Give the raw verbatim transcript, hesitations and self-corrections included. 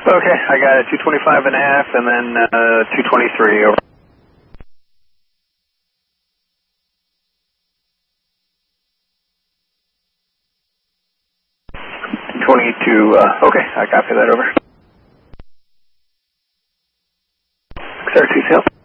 Okay, I got it, two twenty-five and a half, and then uh, two twenty-three, over. twenty-two, uh, okay, I copy that over. six R two,